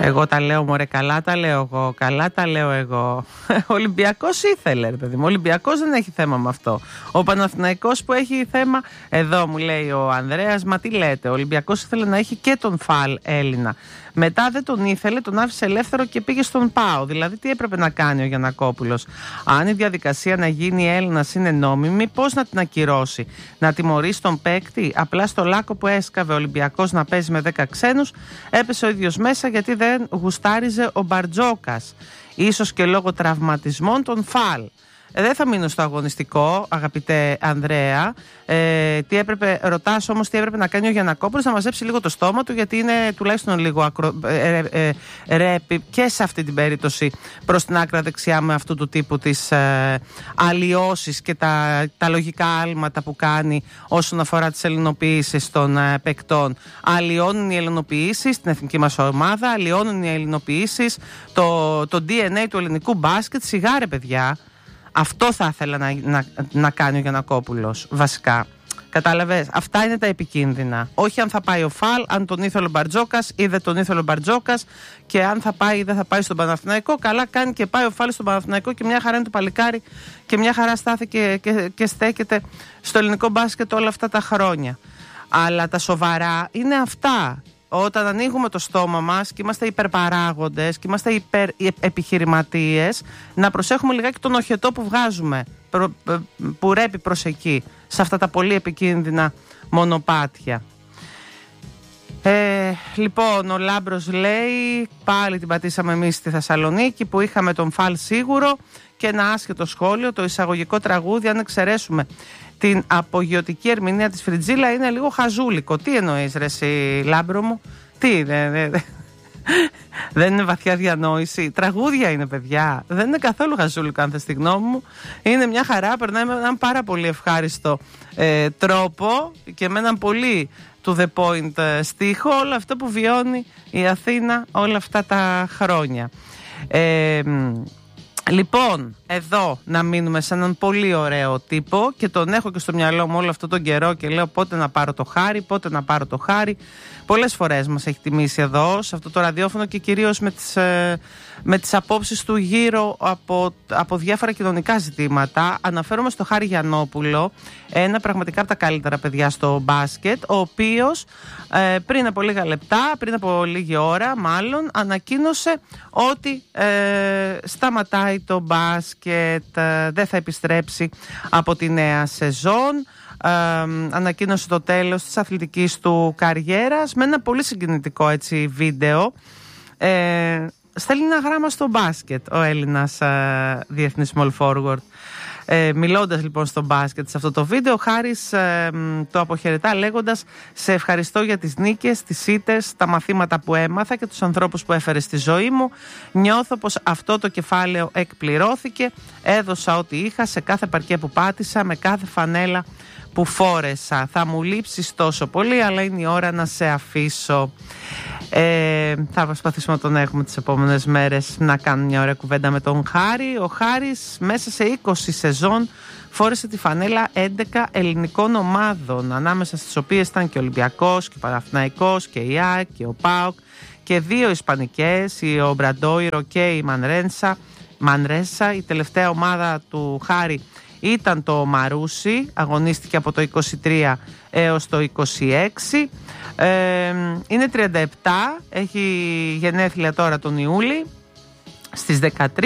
Εγώ τα λέω, μωρέ, καλά τα λέω εγώ. Καλά τα λέω εγώ. Ο Ολυμπιακός ήθελε, ρε παιδί μου. Ο Ολυμπιακός δεν έχει θέμα με αυτό. Ο Παναθηναϊκός που έχει θέμα. Εδώ μου λέει ο Ανδρέας, μα τι λέτε. Ο Ολυμπιακός ήθελε να έχει και τον Φαλ Έλληνα. Μετά δεν τον ήθελε, τον άφησε ελεύθερο και πήγε στον ΠΑΟ. Δηλαδή, τι έπρεπε να κάνει ο Γιαννακόπουλος? Αν η διαδικασία να γίνει Έλληνας είναι νόμιμη, πώς να την ακυρώσει? Να τιμωρήσει τον παίκτη? Απλά στο λάκκο που έσκαβε ο Ολυμπιακός να παίζει με 10 ξένους, έπεσε ο ίδιος μέσα γιατί δεν γουστάριζε ο Μπαρτζόκας. Ίσως και λόγω τραυματισμών των Φαλ. Δεν θα μείνω στο αγωνιστικό, αγαπητέ Ανδρέα. Ρωτάς όμως τι έπρεπε να κάνει ο Γιαννακόπουλος? Να μαζέψει λίγο το στόμα του, γιατί είναι τουλάχιστον λίγο ρέπι και σε αυτή την περίπτωση προς την άκρα δεξιά με αυτού του τύπου τις αλλοιώσεις και τα λογικά άλματα που κάνει όσον αφορά τις ελληνοποιήσεις των παικτών. Αλλοιώνουν οι ελληνοποιήσεις την εθνική μας ομάδα, αλλοιώνουν οι ελληνοποιήσεις το DNA του ελληνικού μπάσκετ. Σιγάρε, παιδιά. Αυτό θα ήθελα να κάνει ο Γιαννακόπουλος βασικά. Κατάλαβες, αυτά είναι τα επικίνδυνα. Όχι αν θα πάει ο Φαλ, αν τον ήθελε ο Μπαρτζόκας ή δεν τον ήθελε ο Μπαρτζόκας, και αν θα πάει ή δεν θα πάει στον Παναθηναϊκό. Καλά κάνει και πάει ο Φαλ στον Παναθηναϊκό και μια χαρά είναι το παλικάρι και μια χαρά στάθηκε και στέκεται στο ελληνικό μπάσκετ όλα αυτά τα χρόνια. Αλλά τα σοβαρά είναι αυτά. Όταν ανοίγουμε το στόμα μας και είμαστε υπερπαράγοντες και είμαστε υπερεπιχειρηματίες, να προσέχουμε λιγάκι τον οχετό που βγάζουμε, που ρέπει προς εκεί, σε αυτά τα πολύ επικίνδυνα μονοπάτια. Λοιπόν, ο Λάμπρος λέει, πάλι την πατήσαμε εμείς στη Θεσσαλονίκη που είχαμε τον Φαλ σίγουρο. Και ένα άσχετο σχόλιο, το εισαγωγικό τραγούδι, αν εξαιρέσουμε την απογειωτική ερμηνεία της Φριτζίλα, είναι λίγο χαζούλικο. Τι εννοείς, ρε εσύ, Λάμπρο μου? Τι, δεν είναι βαθιά διανόηση? Τραγούδια είναι, παιδιά. Δεν είναι καθόλου χαζούλικο, αν θες τη γνώμη μου. Είναι μια χαρά, περνάει με έναν πάρα πολύ ευχάριστο τρόπο και με έναν πολύ to the point στίχο όλο αυτό που βιώνει η Αθήνα όλα αυτά τα χρόνια. Λοιπόν, εδώ να μείνουμε σε έναν πολύ ωραίο τύπο και τον έχω και στο μυαλό μου όλο αυτό τον καιρό και λέω πότε να πάρω το χάρι, πότε να πάρω το χάρι. Πολλές φορές μας έχει τιμήσει εδώ σε αυτό το ραδιόφωνο και κυρίως με τις απόψεις του γύρω από διάφορα κοινωνικά ζητήματα. Αναφέρομαι στο Χάρη Γιαννόπουλο, ένα πραγματικά από τα καλύτερα παιδιά στο μπάσκετ, ο οποίος πριν από λίγα λεπτά, πριν από λίγη ώρα μάλλον, ανακοίνωσε ότι σταματάει το μπάσκετ, δεν θα επιστρέψει από τη νέα σεζόν. Ανακοίνωσε το τέλος της αθλητικής του καριέρας με ένα πολύ συγκινητικό έτσι βίντεο. Στέλνει ένα γράμμα στο μπάσκετ ο Έλληνας διεθνής small forward. Μιλώντας λοιπόν στο μπάσκετ σε αυτό το βίντεο, ο Χάρης το αποχαιρετά λέγοντας: σε ευχαριστώ για τις νίκες, τις ήττες, τα μαθήματα που έμαθα και τους ανθρώπους που έφερε στη ζωή μου. Νιώθω πως αυτό το κεφάλαιο εκπληρώθηκε. Έδωσα ό,τι είχα σε κάθε παρκέ που πάτησα, με κάθε φανέλα που φόρεσα. Θα μου λείψεις τόσο πολύ, αλλά είναι η ώρα να σε αφήσω. Θα προσπαθήσουμε να τον έχουμε τις επόμενες μέρες να κάνουμε μια ωραία κουβέντα με τον Χάρη. Ο Χάρης μέσα σε 20 σεζόν φόρεσε τη φανέλα 11 ελληνικών ομάδων, ανάμεσα στις οποίες ήταν και ο Ολυμπιακός και ο Παναθηναϊκός και η ΑΕΚ και ο ΠΑΟΚ και 2 ισπανικές, η Ομπραντόιρο και η Μανρέσα. Η τελευταία ομάδα του Χάρη ήταν το Μαρούσι, αγωνίστηκε από το 23 έως το 26. Είναι 37, έχει γενέθλια τώρα τον Ιούλη, στις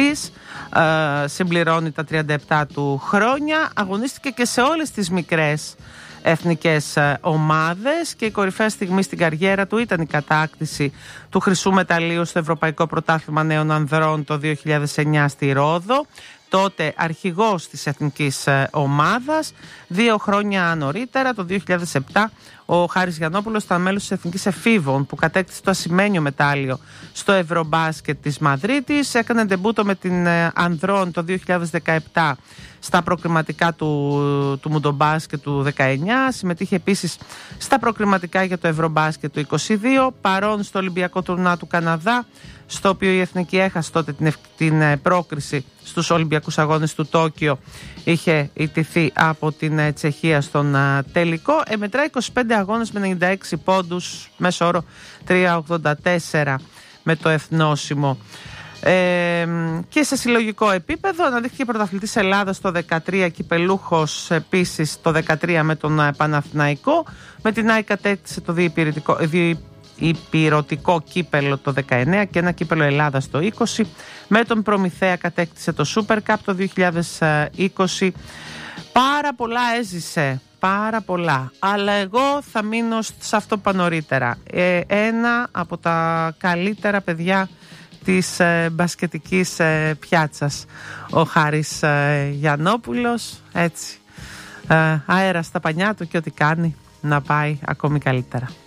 13, συμπληρώνει τα 37 του χρόνια. Αγωνίστηκε και σε όλες τις μικρές εθνικές ομάδες και η κορυφαία στιγμή στην καριέρα του ήταν η κατάκτηση του χρυσού μεταλλίου στο Ευρωπαϊκό Πρωτάθλημα Νέων Ανδρών το 2009 στη Ρόδο. Τότε αρχηγός της εθνικής ομάδας. 2 χρόνια νωρίτερα, το 2007, ο Χάρης Γιαννόπουλος ήταν μέλος της εθνικής εφήβων που κατέκτησε το ασημένιο μετάλλιο στο Ευρωμπάσκετ της Μαδρίτης. Έκανε ντεμπούτο με την Ανδρών το 2017 στα προκριματικά του Μουντομπάσκετ του 19. Συμμετείχε επίσης στα προκριματικά για το Ευρωμπάσκετ του 22. Παρόν στο Ολυμπιακό Τουρνά του Καναδά, στο οποίο η Εθνική έχασε τότε την πρόκριση στους Ολυμπιακούς Αγώνες του Τόκιο. Είχε ιτηθεί από την Τσεχία στον τελικό. Μετράει 25 αγώνες με 96 πόντους, μέσο όρο 3,84 με το εθνόσημο. Και σε συλλογικό επίπεδο αναδείχθηκε πρωταθλητής Ελλάδας το 2013, κυπελούχος επίσης το 2013 με τον Παναθηναϊκό. Με την ΑΕΚ κατέκτησε το διυπηρωτικό κύπελο το 19 και ένα κύπελο Ελλάδας το 20. Με τον Προμηθέα κατέκτησε το Super Cup το 2020. Πάρα πολλά έζησε, πάρα πολλά. Αλλά εγώ θα μείνω σε αυτό που είπα νωρίτερα. Ένα από τα καλύτερα παιδιά της μπασκετικής πιάτσας, ο Χάρης Γιαννόπουλος. Έτσι, αέρα στα πανιά του και ό,τι κάνει να πάει ακόμη καλύτερα.